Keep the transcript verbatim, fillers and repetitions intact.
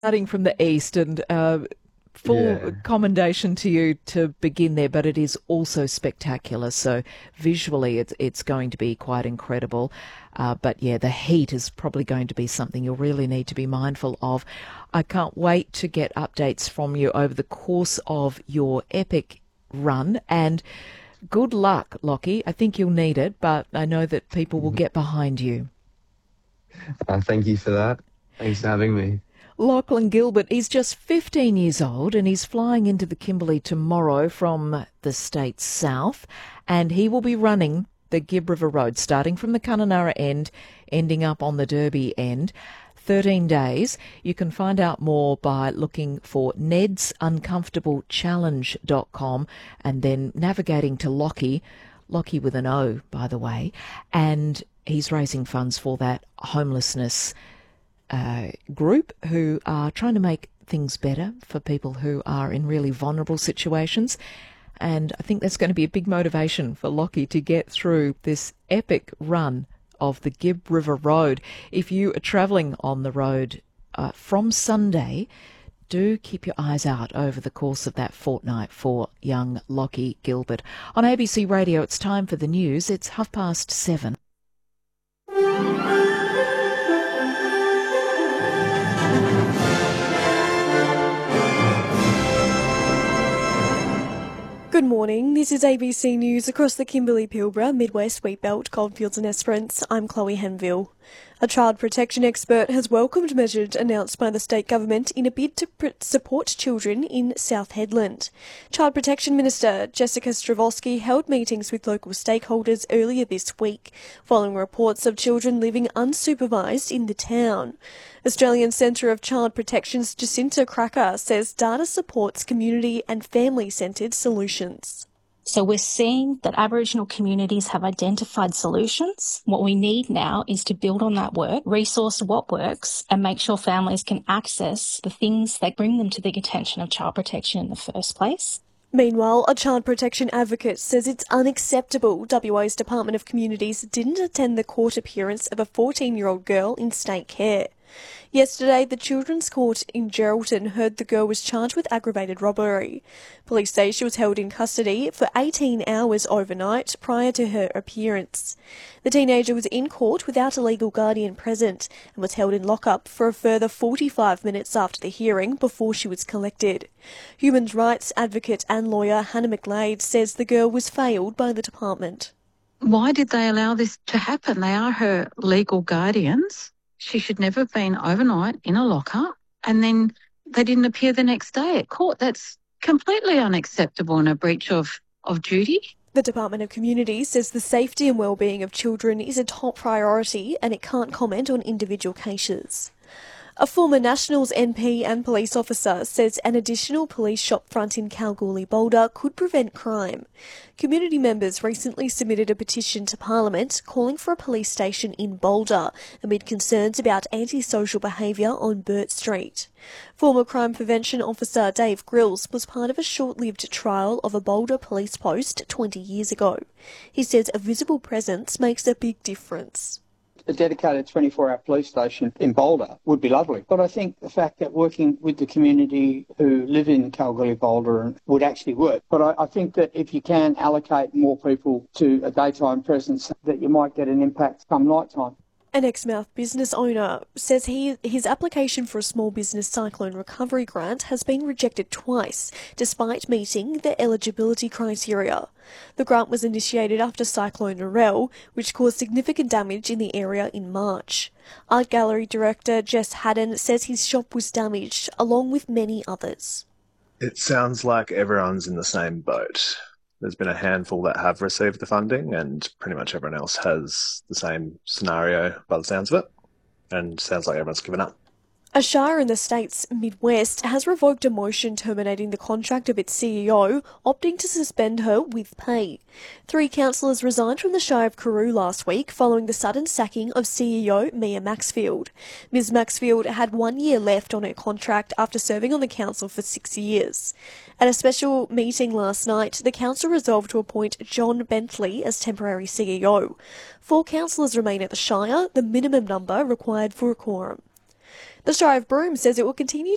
starting from the east, and uh, full Yeah. commendation to you to begin there, but it is also spectacular. So visually it's, it's going to be quite incredible. Uh, but yeah, the heat is probably going to be something you'll really need to be mindful of. I can't wait to get updates from you over the course of your epic run, and good luck, Lockie. I think you'll need it, but I know that people will get behind you. Uh, thank you for that. Thanks for having me. Lachlan Gilbert, he's just fifteen years old and he's flying into the Kimberley tomorrow from the state's south, and he will be running the Gibb River Road, starting from the Kununurra end, ending up on the Derby end. thirteen days. You can find out more by looking for neds uncomfortable challenge dot com and then navigating to Lockie, Lockie with an O, by the way, and he's raising funds for that homelessness Uh, group who are trying to make things better for people who are in really vulnerable situations. And I think that's going to be a big motivation for Lockie to get through this epic run of the Gibb River Road. If you are travelling on the road uh, from Sunday, do keep your eyes out over the course of that fortnight for young Lockie Gilbert. On A B C Radio, it's time for the news. It's half past seven. Good morning, this is A B C News across the Kimberley-Pilbara, Midwest, Wheatbelt, Goldfields and Esperance. I'm Chloe Henville. A child protection expert has welcomed measures announced by the state government in a bid to pr- support children in South Hedland. Child Protection Minister Jessica Stravosky held meetings with local stakeholders earlier this week, following reports of children living unsupervised in the town. Australian Centre of Child Protection's Jacinta Cracker says data supports community and family-centred solutions. So we're seeing that Aboriginal communities have identified solutions. What we need now is to build on that work, resource what works, and make sure families can access the things that bring them to the attention of child protection in the first place. Meanwhile, a child protection advocate says it's unacceptable W A's Department of Communities didn't attend the court appearance of a fourteen-year-old girl in state care. Yesterday, the Children's Court in Geraldton heard the girl was charged with aggravated robbery. Police say she was held in custody for eighteen hours overnight prior to her appearance. The teenager was in court without a legal guardian present and was held in lockup for a further forty-five minutes after the hearing before she was collected. Human rights advocate and lawyer Hannah McLeod says the girl was failed by the department. Why did they allow this to happen? They are her legal guardians. She should never have been overnight in a lockup, and then they didn't appear the next day at court. That's completely unacceptable and a breach of, of duty. The Department of Communities says the safety and wellbeing of children is a top priority and it can't comment on individual cases. A former Nationals M P and police officer says an additional police shopfront in Kalgoorlie-Boulder could prevent crime. Community members recently submitted a petition to Parliament calling for a police station in Boulder amid concerns about antisocial behaviour on Burt Street. Former crime prevention officer Dave Grills was part of a short-lived trial of a Boulder police post twenty years ago. He says a visible presence makes a big difference. A dedicated twenty-four hour police station in Boulder would be lovely. But I think the fact that working with the community who live in Kalgoorlie-Boulder would actually work. But I, I think that if you can allocate more people to a daytime presence, that you might get an impact come night time. An Exmouth business owner says he his application for a small business cyclone recovery grant has been rejected twice, despite meeting the eligibility criteria. The grant was initiated after Cyclone Narelle, which caused significant damage in the area in March. Art gallery director Jess Haddon says his shop was damaged, along with many others. It sounds like everyone's in the same boat. There's been a handful that have received the funding and pretty much everyone else has the same scenario by the sounds of it. And sounds like everyone's given up. A shire in the state's Midwest has revoked a motion terminating the contract of its C E O, opting to suspend her with pay. Three councillors resigned from the Shire of Carew last week following the sudden sacking of C E O Mia Maxfield. Miz Maxfield had one year left on her contract after serving on the council for six years. At a special meeting last night, the council resolved to appoint John Bentley as temporary C E O. Four councillors remain at the Shire, the minimum number required for a quorum. The Shire of Broome says it will continue